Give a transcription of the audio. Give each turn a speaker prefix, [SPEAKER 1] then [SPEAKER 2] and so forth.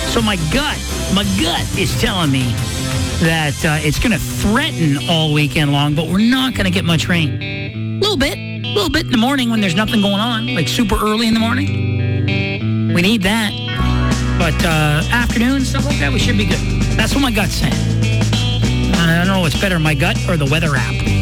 [SPEAKER 1] So my gut is telling me that it's going to threaten all weekend long, but we're not going to get much rain. A little bit in the morning when there's nothing going on, like super early in the morning. We need that. But afternoon, stuff like that, we should be good. That's what my gut's saying. I don't know what's better, my gut or the weather app.